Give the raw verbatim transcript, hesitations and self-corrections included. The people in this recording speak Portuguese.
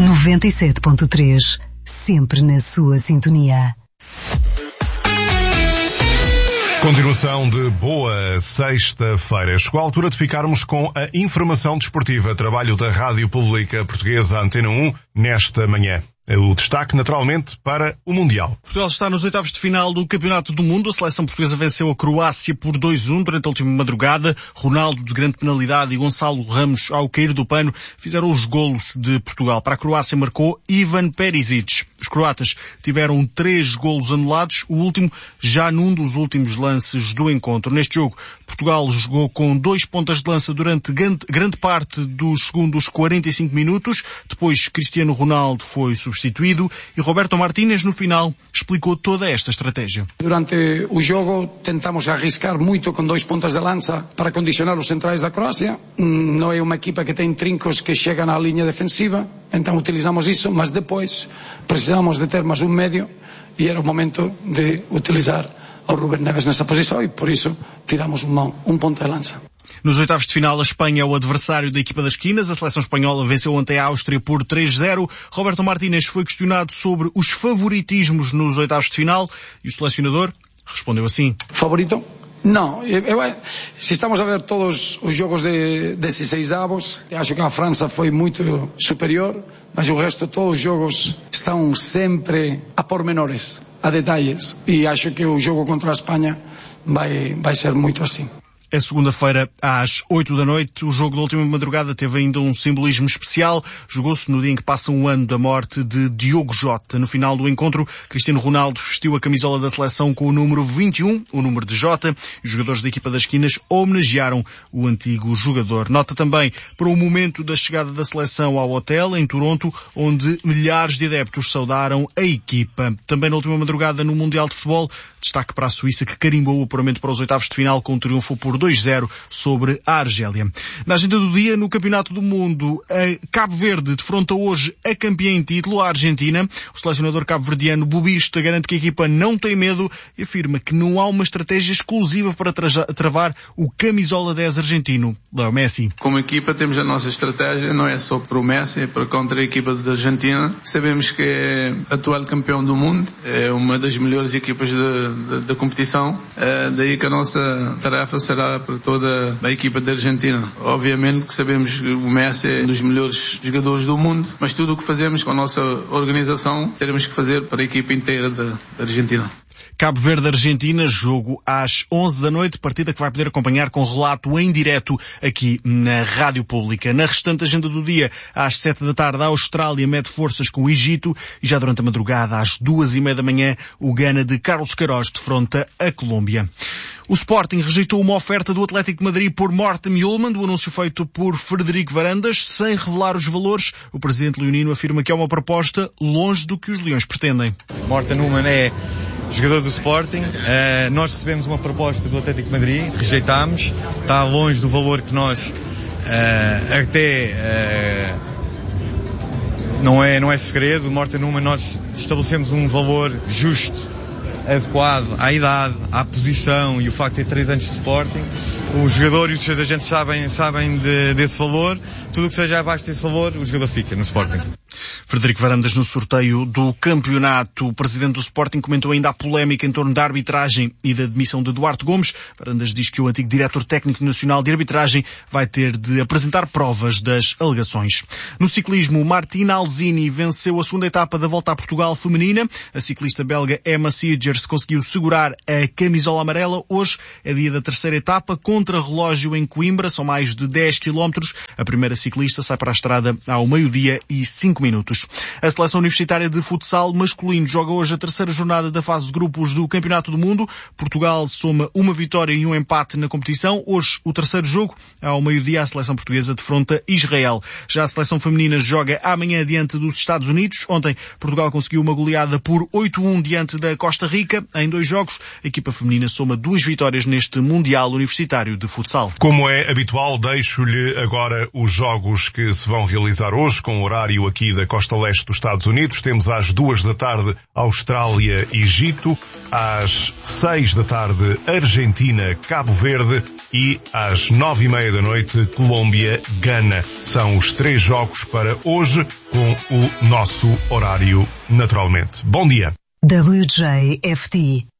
noventa e sete ponto três, sempre na sua sintonia. Continuação de boa sexta-feira. Chegou a altura de ficarmos com a informação desportiva, trabalho da Rádio Pública Portuguesa Antena um, nesta manhã. O destaque, naturalmente, para o Mundial. Portugal está nos oitavos de final do Campeonato do Mundo. A seleção portuguesa venceu a Croácia por dois a um durante a última madrugada. Ronaldo, de grande penalidade, e Gonçalo Ramos, ao cair do pano, fizeram os golos de Portugal. Para a Croácia marcou Ivan Perisic. Os croatas tiveram três golos anulados, o último já num dos últimos lances do encontro. Neste jogo, Portugal jogou com dois pontas de lança durante grande parte dos segundos quarenta e cinco minutos. Depois, Cristiano Ronaldo foi substituído e Roberto Martínez, no final, explicou toda esta estratégia. Durante o jogo tentamos arriscar muito com dois pontas de lança para condicionar os centrais da Croácia. Não é uma equipa que tem trincos que chegam à linha defensiva, então utilizamos isso, mas depois precisamos de ter mais um médio e era o momento de utilizar ao Rubén Neves nessa posição e por isso tiramos uma, um ponta de lança. Nos oitavos de final, a Espanha é o adversário da equipa das esquinas. A seleção espanhola venceu ontem a Áustria por três a zero. Roberto Martínez foi questionado sobre os favoritismos nos oitavos de final e o selecionador respondeu assim. Favorito? Não. Eu, eu, se estamos a ver todos os jogos de dezesseis avos, acho que a França foi muito superior, mas o resto, todos os jogos estão sempre a pormenores, a detalhes, e acho que o jogo contra a Espanha vai, vai ser muito assim. É segunda-feira, às oito da noite. O jogo da última madrugada teve ainda um simbolismo especial. Jogou-se no dia em que passa um ano da morte de Diogo Jota. No final do encontro, Cristiano Ronaldo vestiu a camisola da seleção com o número vinte e um, o número de Jota. Os jogadores da equipa das esquinas homenagearam o antigo jogador. Nota também para o momento da chegada da seleção ao hotel, em Toronto, onde milhares de adeptos saudaram a equipa. Também na última madrugada, no Mundial de Futebol, destaque para a Suíça, que carimbou o apuramento para os oitavos de final com um triunfo por dois a zero sobre a Argélia. Na agenda do dia, no Campeonato do Mundo, a Cabo Verde defronta hoje a campeã em título, a Argentina. O selecionador cabo-verdiano Bubista garante que a equipa não tem medo e afirma que não há uma estratégia exclusiva para travar o camisola dez argentino, Leo Messi. Como equipa temos a nossa estratégia, não é só para o Messi, é para contra a equipa da Argentina. Sabemos que é atual campeão do mundo, é uma das melhores equipas da competição, é daí que a nossa tarefa será para toda a equipa da Argentina. Obviamente que sabemos que o Messi é um dos melhores jogadores do mundo, mas tudo o que fazemos com a nossa organização teremos que fazer para a equipa inteira da Argentina. Cabo Verde-Argentina, jogo às onze da noite, partida que vai poder acompanhar com relato em direto aqui na Rádio Pública. Na restante agenda do dia, às sete da tarde, a Austrália mede forças com o Egito e já durante a madrugada, às duas e meia da manhã, o Ghana de Carlos Queiroz defronta a Colômbia. O Sporting rejeitou uma oferta do Atlético de Madrid por Morten Hjulmand, o anúncio feito por Frederico Varandas, sem revelar os valores. O presidente leonino afirma que é uma proposta longe do que os leões pretendem. Morten Hjulmand é jogador do Sporting. Uh, nós recebemos uma proposta do Atlético de Madrid, rejeitámos, está longe do valor que nós uh, até... Uh, não é, não é segredo, Morten Hjulmand, nós estabelecemos um valor justo, adequado à idade, à posição e o facto de ter três anos de Sporting. O jogador e os seus agentes sabem, sabem de, desse valor. Tudo o que seja abaixo desse valor, o jogador fica no Sporting. Frederico Varandas no sorteio do campeonato. O presidente do Sporting comentou ainda a polémica em torno da arbitragem e da demissão de Duarte Gomes. Varandas diz que o antigo diretor técnico nacional de arbitragem vai ter de apresentar provas das alegações. No ciclismo, Martina Alzini venceu a segunda etapa da Volta a Portugal feminina. A ciclista belga Emma Siegers conseguiu segurar a camisola amarela. Hoje é dia da terceira etapa, contra relógio em Coimbra. São mais de dez quilómetros. A primeira ciclista sai para a estrada ao meio-dia e cinco minutos. A seleção universitária de futsal masculino joga hoje a terceira jornada da fase de grupos do Campeonato do Mundo. Portugal soma uma vitória e um empate na competição. Hoje, o terceiro jogo, ao meio-dia, a seleção portuguesa defronta Israel. Já a seleção feminina joga amanhã diante dos Estados Unidos. Ontem, Portugal conseguiu uma goleada por oito a um diante da Costa Rica. Em dois jogos, a equipa feminina soma duas vitórias neste Mundial Universitário de Futsal. Como é habitual, deixo-lhe agora os jogos que se vão realizar hoje, com o horário aqui da Costa costa leste dos Estados Unidos. Temos às duas da tarde Austrália, Egito, às seis da tarde Argentina, Cabo Verde e às nove e meia da noite Colômbia, Gana. São os três jogos para hoje com o nosso horário naturalmente. Bom dia. W J F T